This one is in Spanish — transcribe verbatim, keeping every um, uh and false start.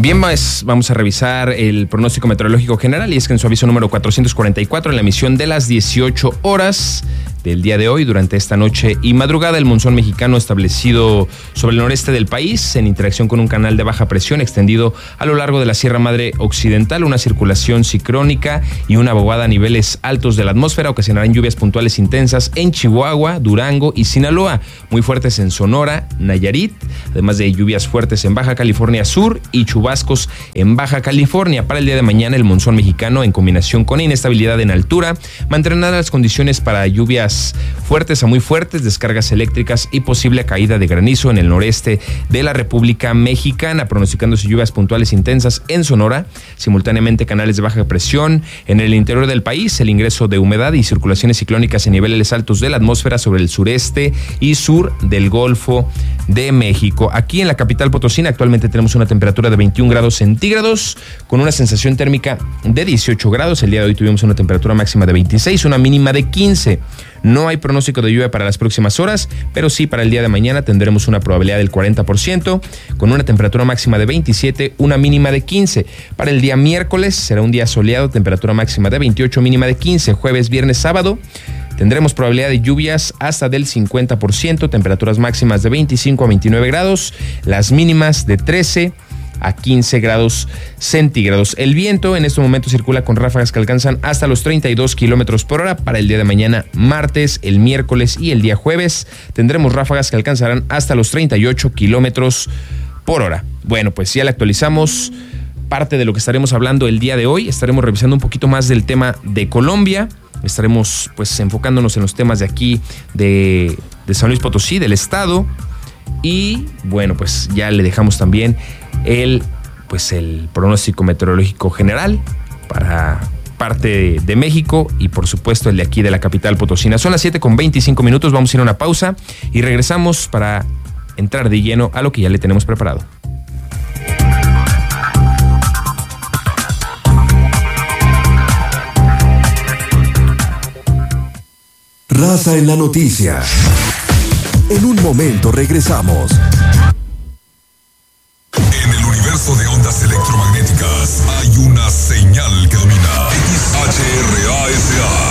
Bien, pues vamos a revisar el pronóstico meteorológico general y es que en su aviso número cuatrocientos cuarenta y cuatro en la emisión de las dieciocho horas del día de hoy, durante esta noche y madrugada, el monzón mexicano establecido sobre el noreste del país en interacción con un canal de baja presión extendido a lo largo de la Sierra Madre Occidental, una circulación ciclónica y una vaguada a niveles altos de la atmósfera ocasionarán lluvias puntuales intensas en Chihuahua, Durango y Sinaloa, muy fuertes en Sonora, Nayarit, además de lluvias fuertes en Baja California Sur y chubascos en Baja California. Para el día de mañana, el monzón mexicano, en combinación con inestabilidad en altura, mantendrá las condiciones para lluvias fuertes a muy fuertes, descargas eléctricas y posible caída de granizo en el noreste de la República Mexicana, pronosticándose lluvias puntuales intensas en Sonora, simultáneamente canales de baja presión en el interior del país, el ingreso de humedad y circulaciones ciclónicas en niveles altos de la atmósfera sobre el sureste y sur del Golfo de México. Aquí en la capital potosina actualmente tenemos una temperatura de veintiún grados centígrados con una sensación térmica de dieciocho grados. El día de hoy tuvimos una temperatura máxima de veintiséis, una mínima de quince. No hay pronóstico de lluvia para las próximas horas, pero sí para el día de mañana tendremos una probabilidad del cuarenta por ciento, con una temperatura máxima de veintisiete, una mínima de quince. Para el día miércoles será un día soleado, temperatura máxima de veintiocho, mínima de quince. Jueves, viernes, sábado tendremos probabilidad de lluvias hasta del cincuenta por ciento, temperaturas máximas de veinticinco a veintinueve grados, las mínimas de trece a quince grados centígrados. El viento en este momento circula con ráfagas que alcanzan hasta los treinta y dos kilómetros por hora. Para el día de mañana, martes, el miércoles y el día jueves tendremos ráfagas que alcanzarán hasta los treinta y ocho kilómetros por hora. Bueno, pues ya le actualizamos parte de lo que estaremos hablando el día de hoy. Estaremos revisando un poquito más del tema de Colombia. Estaremos pues enfocándonos en los temas de aquí de, de San Luis Potosí, del estado. Y bueno, pues ya le dejamos también el, pues el pronóstico meteorológico general para parte de, de México y por supuesto el de aquí de la capital potosina. Son las siete con veinticinco minutos, vamos a ir a una pausa y regresamos para entrar de lleno a lo que ya le tenemos preparado. Raza en la noticia. En un momento regresamos. En el universo de ondas electromagnéticas hay una señal que domina. X H R A S A.